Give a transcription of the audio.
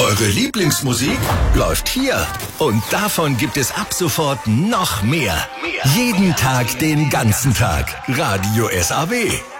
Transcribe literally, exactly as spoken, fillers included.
eure Lieblingsmusik läuft hier. Und davon gibt es ab sofort noch mehr. Jeden Tag, den ganzen Tag. Radio S A W.